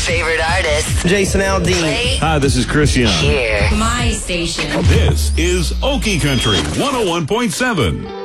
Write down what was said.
favorite artists. Jason Aldean. Play Hi, this is Chris Young. here. My station. This is Okie Country 101.7.